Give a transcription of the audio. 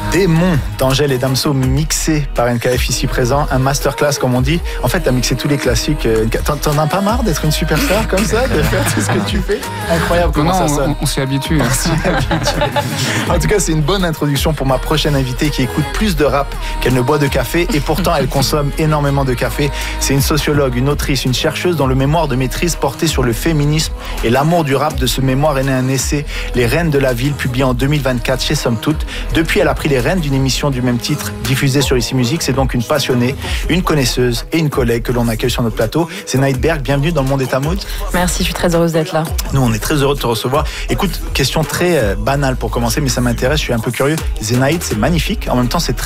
Démon d'Angèle et Damso mixé par NKF ici présent, un masterclass comme on dit. En fait, t'as mixé tous les classiques. T'en as pas marre d'être une superstar comme ça, de faire tout ce que tu fais? Incroyable comment ça sonne. On s'y habitue. En tout cas, c'est une bonne introduction pour ma prochaine invitée qui écoute plus de rap qu'elle ne boit de café et pourtant elle consomme énormément de café. C'est une sociologue, une autrice, une chercheuse dont le mémoire de maîtrise portait sur le féminisme et l'amour du rap. De ce mémoire est né un essai, Les Reines de la Ville, publié en 2024 chez Somme Toute. Depuis, elle a pris les rênes d'une émission du même titre diffusée sur Ici Musique. C'est donc une passionnée, une connaisseuse et une collègue que l'on accueille sur notre plateau. C'est Naïd Berk, bienvenue dans le Monde est à Mood. Merci, je suis très heureuse d'être là. Nous, on est très heureux de te recevoir. Écoute, question très banale pour commencer, mais ça m'intéresse, je suis un peu curieux. Zénaïd, c'est magnifique, en même temps c'est très